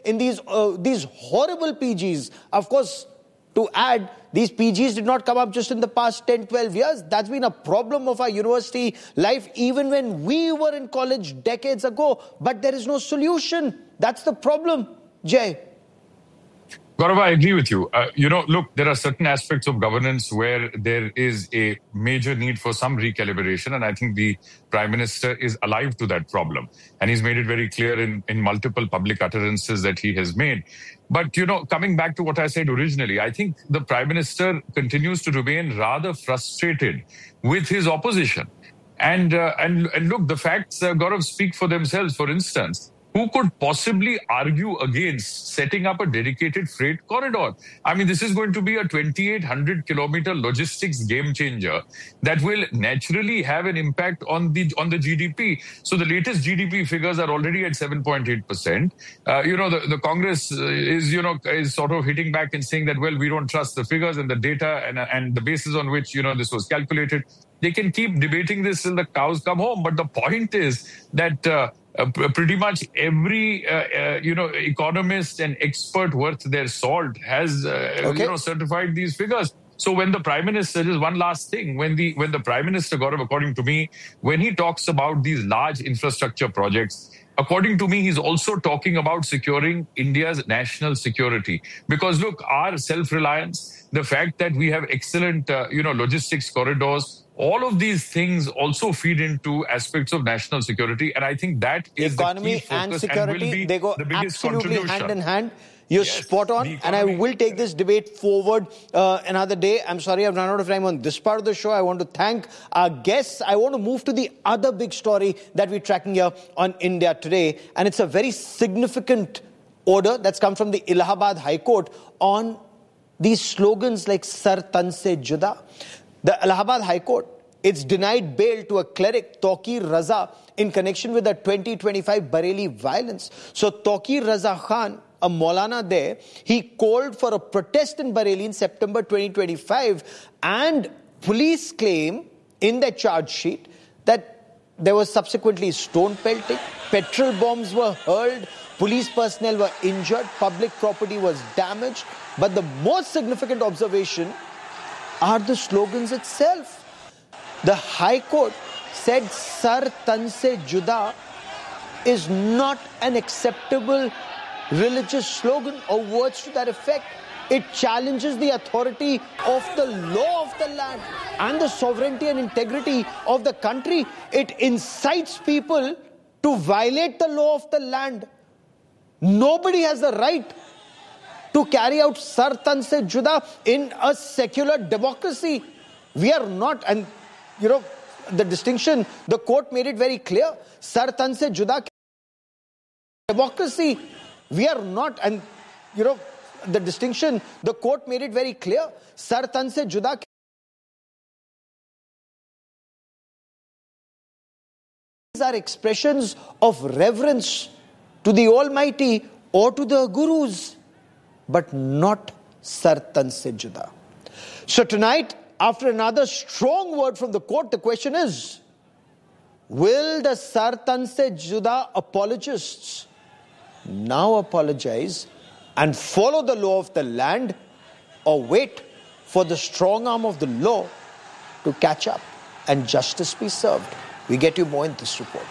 in these horrible PGs. Of course, to add, these PGs did not come up just in the past 10, 12 years. That's been a problem of our university life even when we were in college decades ago. But there is no solution. That's the problem, Jay. Gaurav, I agree with you. Look, there are certain aspects of governance where there is a major need for some recalibration. And I think the Prime Minister is alive to that problem. And he's made it very clear in multiple public utterances that he has made. But, coming back to what I said originally, I think the Prime Minister continues to remain rather frustrated with his opposition. And look, the facts, Gaurav, speak for themselves. For instance, who could possibly argue against setting up a dedicated freight corridor? I mean, this is going to be a 2,800-kilometer logistics game changer that will naturally have an impact on the GDP. So the latest GDP figures are already at 7.8%. The Congress is sort of hitting back and saying that, well, we don't trust the figures and the data and the basis on which, this was calculated. They can keep debating this till the cows come home. But the point is that pretty much every economist and expert worth their salt has certified these figures. So when the Prime Minister, just one last thing, when the Prime Minister, Gaurav, according to me, when he talks about these large infrastructure projects, according to me, he's also talking about securing India's national security. Because look, our self-reliance, the fact that we have excellent logistics corridors, all of these things also feed into aspects of national security. And I think that is economy the key focus and security, they go the biggest absolutely hand in hand. You're Yes, spot on, and I will take this debate forward another day. I'm sorry I've run out of time on this part of the show. I want to thank our guests. I want to move to the other big story that we're tracking here on India Today, and it's a very significant order that's come from the Allahabad High Court on these slogans like Sar Tan Se Juda. The Allahabad High Court, it's denied bail to a cleric, Tauqir Raza, in connection with the 2025 Bareilly violence. So Tauqir Raza Khan, a Maulana there, he called for a protest in Bareilly in September 2025, and police claim in their charge sheet that there was subsequently stone pelting, petrol bombs were hurled, police personnel were injured, public property was damaged. But the most significant observation are the slogans itself. The High Court said Sar Tan Se Juda is not an acceptable religious slogan or words to that effect. It challenges the authority of the law of the land and the sovereignty and integrity of the country. It incites people to violate the law of the land. Nobody has the right to carry out Sar Tan Se Juda in a secular democracy. We are not, and the distinction, the court made it very clear. Sar Tan Se Juda democracy. We are not, and the distinction, the court made it very clear. Sar Tan Se Juda are expressions of reverence to the Almighty or to the Gurus, but not Sar Tan Se Juda. So tonight, after another strong word from the court, the question is, will the Sar Tan Se Juda apologists now apologize and follow the law of the land, or wait for the strong arm of the law to catch up and justice be served? We get you more in this report.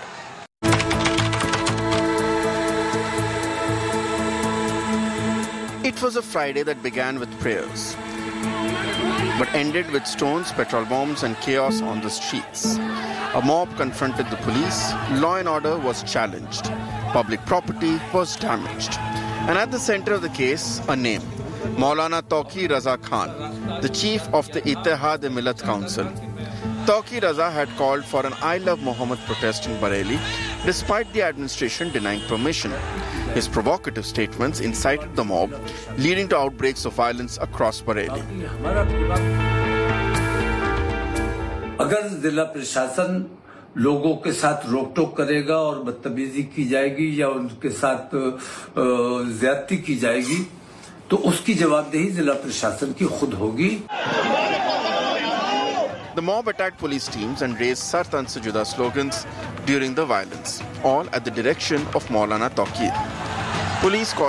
It was a Friday that began with prayers, but ended with stones, petrol bombs and chaos on the streets. A mob confronted the police, law and order was challenged, public property was damaged. And at the center of the case, a name, Maulana Tauqir Raza Khan, the chief of the Ittehad-e-Millat Council. Tauqir Raza had called for an I Love Muhammad protest in Bareilly, despite the administration denying permission. His provocative statements incited the mob, leading to outbreaks of violence across Bareilly. अगर जिला प्रशासन लोगों के साथ रोक-टोक करेगा और बदतमीजी की जाएगी या उनके साथ ज्यादती की जाएगी तो उसकी जवाबदेही जिला प्रशासन की खुद होगी. The mob attacked police teams and raised Sar Tan Se Juda slogans during the violence, all at the direction of Maulana Tauqir. Police called